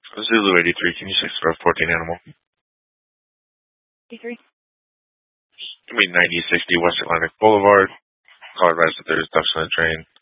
Zulu 83, can you 6-14 animal? 83. Give me 9060 West Atlantic Boulevard. Call advice that there's ducks on the train.